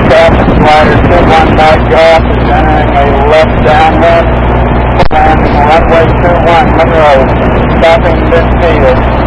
traffic slider 21 North Gulf is entering a left downwind. Landing runway 21 Monroe, stopping midfield.